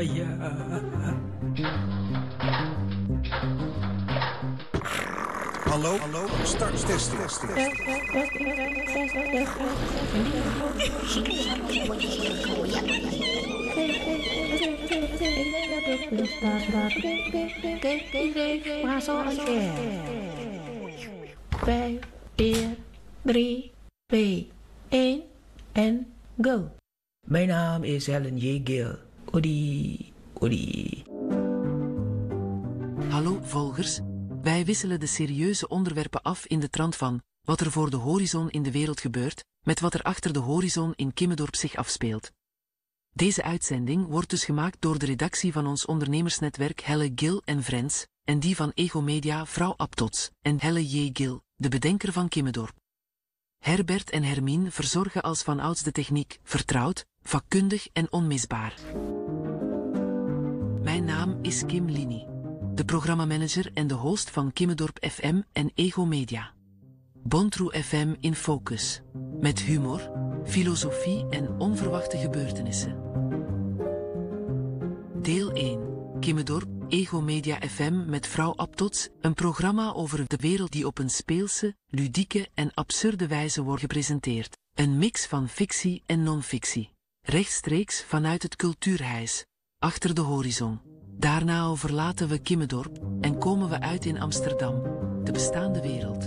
ja. Hallo, start testen. Waar zal ik weer? 5, 4, 3, 2, 1 en go. Mijn naam is Helen J. Gill. Oedi. Hallo volgers, wij wisselen de serieuze onderwerpen af in de trant van wat er voor de horizon in de wereld gebeurt, met wat er achter de horizon in Kimmendorp zich afspeelt. Deze uitzending wordt dus gemaakt door de redactie van ons ondernemersnetwerk Helle Gill en Friends en die van Ego Media Vrouw Aptots en Helle J. Gill, de bedenker van Kimmendorp. Herbert en Hermine verzorgen als vanouds de techniek, vertrouwd, vakkundig en onmisbaar. Mijn naam is Kim Lini, de programmamanager en de host van Kimmendorp FM en Ego Media. Bontrou FM in focus, met humor, filosofie en onverwachte gebeurtenissen. Deel 1. Kimmendorp, Ego Media FM met Vrouw Aptots, een programma over de wereld die op een speelse, ludieke en absurde wijze wordt gepresenteerd. Een mix van fictie en non-fictie. Rechtstreeks vanuit het cultuurhuis, achter de horizon. Daarna verlaten we Kimmendorp en komen we uit in Amsterdam, de bestaande wereld.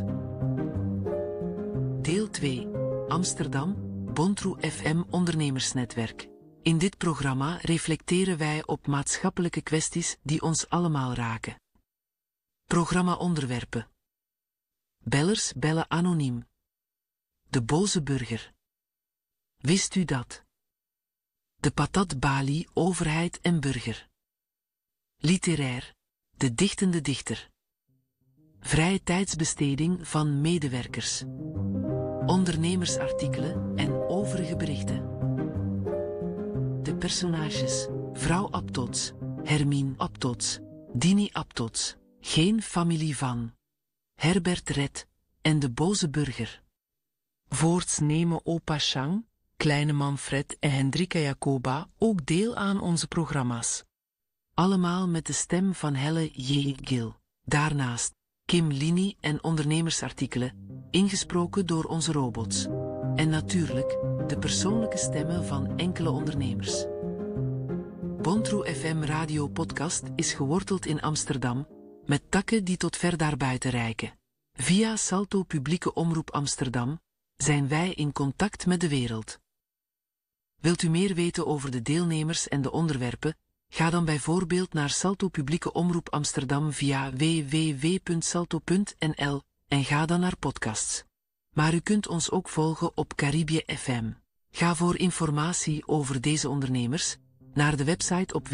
Deel 2. Amsterdam, Bontrou FM ondernemersnetwerk. In dit programma reflecteren wij op maatschappelijke kwesties die ons allemaal raken. Programma-onderwerpen. Bellers bellen anoniem. De boze burger. Wist u dat? De patat Bali, overheid en burger. Literair, de dichtende dichter. Vrije tijdsbesteding van medewerkers. Ondernemersartikelen en overige berichten. De personages: Vrouw Aptots, Hermine Aptots, Dini Aptots, geen familie van, Herbert Red en de boze burger. Voorts nemen opa Chang, kleine Manfred en Hendrika Jacoba ook deel aan onze programma's. Allemaal met de stem van Helle J. Gill. Daarnaast Kim Lini en ondernemersartikelen, ingesproken door onze robots. En natuurlijk de persoonlijke stemmen van enkele ondernemers. Bontrou FM Radio Podcast is geworteld in Amsterdam, met takken die tot ver daarbuiten reiken. Via Salto Publieke Omroep Amsterdam zijn wij in contact met de wereld. Wilt u meer weten over de deelnemers en de onderwerpen? Ga dan bijvoorbeeld naar Salto Publieke Omroep Amsterdam via www.salto.nl en ga dan naar podcasts. Maar u kunt ons ook volgen op Caribië FM. Ga voor informatie over deze ondernemers naar de website op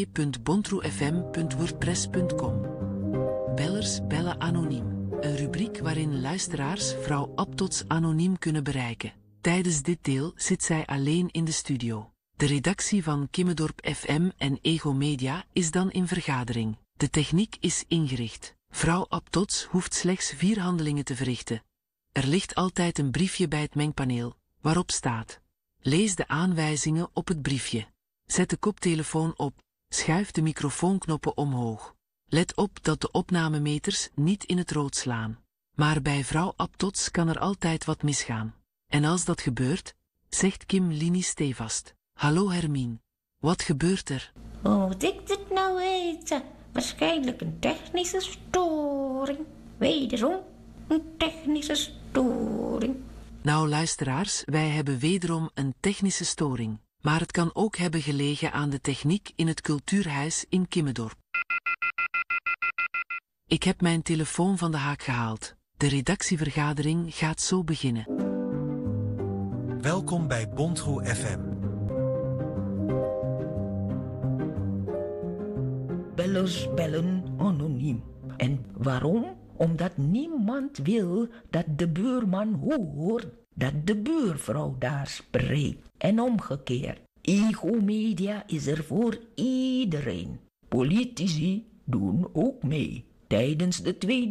www.bontroufm.wordpress.com. Bellers bellen anoniem. Een rubriek waarin luisteraars Vrouw Aptots anoniem kunnen bereiken. Tijdens dit deel zit zij alleen in de studio. De redactie van Kimmendorp FM en Ego Media is dan in vergadering. De techniek is ingericht. Vrouw Aptots hoeft slechts 4 handelingen te verrichten. Er ligt altijd een briefje bij het mengpaneel, waarop staat: lees de aanwijzingen op het briefje. Zet de koptelefoon op, schuif de microfoonknoppen omhoog. Let op dat de opnamemeters niet in het rood slaan. Maar bij Vrouw Aptots kan er altijd wat misgaan. En als dat gebeurt, zegt Kim Lini stevast: hallo Hermine, wat gebeurt er? Hoe moet ik dit nou weten? Waarschijnlijk een technische storing. Wederom een technische storing. Nou luisteraars, wij hebben wederom een technische storing. Maar het kan ook hebben gelegen aan de techniek in het cultuurhuis in Kimmendorp. Ik heb mijn telefoon van de haak gehaald. De redactievergadering gaat zo beginnen. Welkom bij Bontrou FM. Bellers bellen anoniem. En waarom? Omdat niemand wil dat de buurman hoort dat de buurvrouw daar spreekt. En omgekeerd. Ego Media is er voor iedereen. Politici doen ook mee. Tijdens de Tweede